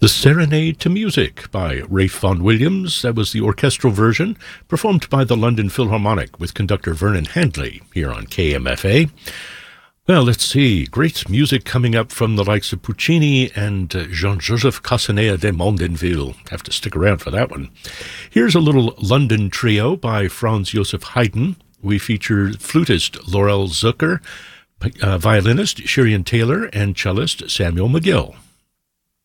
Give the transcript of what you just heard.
The Serenade to Music by Ralph Vaughan Williams. That was the orchestral version, performed by the London Philharmonic with conductor Vernon Handley here on KMFA. Well, let's see. Great music coming up from the likes of Puccini and Jean-Joseph Casanea de Mondinville. Have to stick around for that one. Here's a little London trio by Franz Joseph Haydn. We feature flutist Laurel Zucker, violinist Sherian Taylor, and cellist Samuel McGill.